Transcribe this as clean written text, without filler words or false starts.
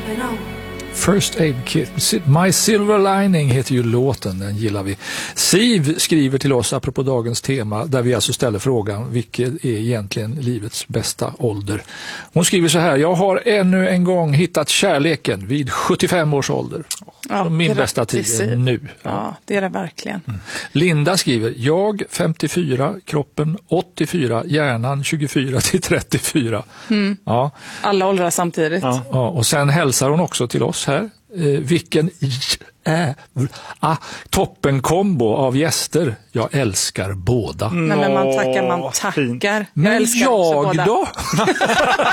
First Aid Kit. My Silver Lining heter ju låten, den gillar vi. Siv skriver till oss apropå dagens tema, där vi alltså ställer frågan: vilket är egentligen livets bästa ålder? Hon skriver så här: jag har ännu en gång hittat kärleken vid 75 års ålder. Ja, min bästa tid är nu. Ja, det är det verkligen. Linda skriver: jag 54, kroppen 84, hjärnan 24 till 34. Ja. Alla åldrar samtidigt. Ja, och sen hälsar hon också till oss här. Vilken toppenkombo av gäster. Jag älskar båda. Nej, men man tackar. Men jag älskar också jag båda. då?